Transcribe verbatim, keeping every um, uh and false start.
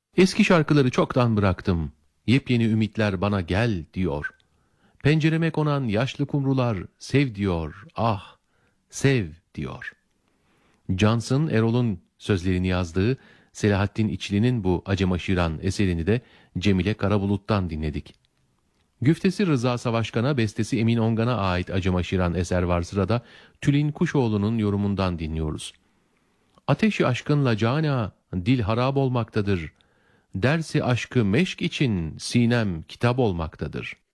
Eski şarkıları çoktan bıraktım. Yepyeni ümitler bana gel diyor. Pencereme konan yaşlı kumrular sev diyor. Ah, sev diyor. Johnson, Erol'un sözlerini yazdığı Selahattin İçli'nin bu Acemaşiran eserini de Cemile Karabulut'tan dinledik. Güftesi Rıza Savaşkan'a, bestesi Emin Ongan'a ait Acemaşiran eser var sırada. Tülin Kuşoğlu'nun yorumundan dinliyoruz. Ateşi aşkınla cana dil harap olmaktadır. Dersi aşkı meşk için sinem kitap olmaktadır.